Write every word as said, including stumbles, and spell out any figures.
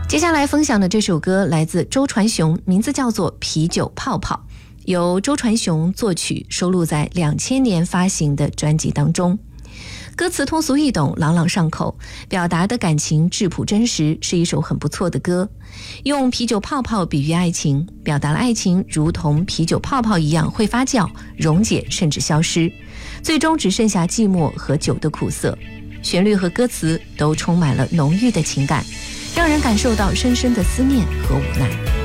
接下来分享的这首歌来自周传雄，名字叫做《啤酒泡泡》，由周传雄作曲，收录在两千年发行的专辑当中。歌词通俗易懂，朗朗上口，表达的感情质朴真实，是一首很不错的歌。用啤酒泡泡比喻爱情，表达了爱情如同啤酒泡泡一样会发酵、溶解甚至消失，最终只剩下寂寞和酒的苦涩。旋律和歌词都充满了浓郁的情感，让人感受到深深的思念和无奈。